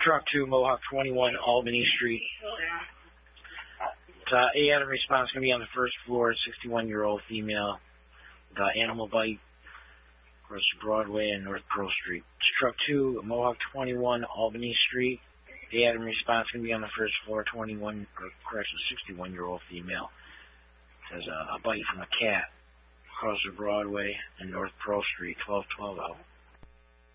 Truck 2, Mohawk 21, Albany Street. A-item response going to be on the first floor, 61-year-old female. Animal bite across Broadway and North Pearl Street. Truck 2, Mohawk 21, Albany Street. A-item response going to be on the first floor, 61-year-old female. Says a bite from a cat across Broadway and North Pearl Street, 1212 out.